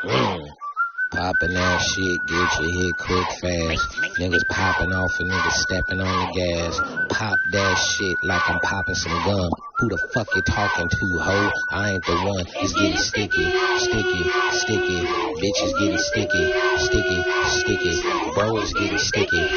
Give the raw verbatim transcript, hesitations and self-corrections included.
Mm. Popping that shit, get your hit quick fast. Niggas popping off and niggas stepping on the gas. Pop that shit like I'm popping some gum. Who the fuck you talking to, ho? I ain't the one. It's getting sticky, sticky, sticky. Bitches getting sticky, sticky, sticky. Bro is getting sticky.